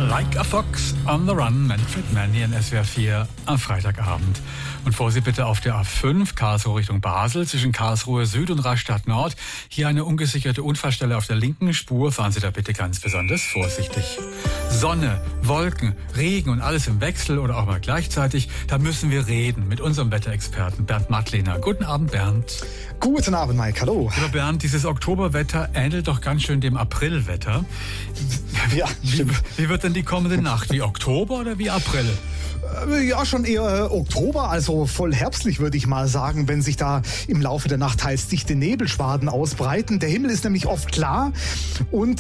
Like a Fox on the Run, Manfred Mann hier in SWR 4 am Freitagabend. Und Vorsicht bitte auf der A5 Karlsruhe Richtung Basel zwischen Karlsruhe Süd und Rastatt Nord. Hier eine ungesicherte Unfallstelle auf der linken Spur. Fahren Sie da bitte ganz besonders vorsichtig. Sonne, Wolken, Regen und alles im Wechsel oder auch mal gleichzeitig. Da müssen wir reden mit unserem Wetterexperten Bernd Mattlehner. Guten Abend, Bernd. Guten Abend, Mike. Hallo. Lieber Bernd, dieses Oktoberwetter ähnelt doch ganz schön dem Aprilwetter. Ja, stimmt. Wie wird denn die kommende Nacht? Wie Oktober oder wie April? Ja, schon eher Oktober, also voll herbstlich, würde ich mal sagen, wenn sich da im Laufe der Nacht teils dichte Nebelschwaden ausbreiten. Der Himmel ist nämlich oft klar und